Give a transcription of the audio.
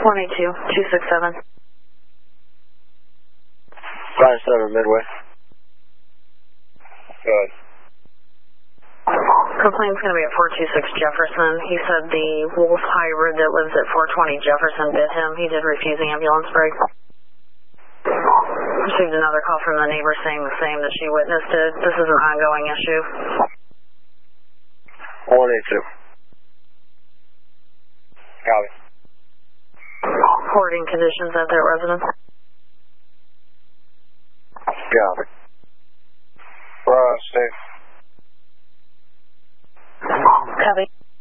182, 267. 57 Midway. Good. Complaint's going to be at 426 Jefferson. He said the wolf hybrid that lives at 420 Jefferson bit him. He did refuse ambulance break. Received another call from the neighbor saying the same, that she witnessed it. This is an ongoing issue. 182. Copy. Hoarding conditions at that residence. Copy. Safe. Copy.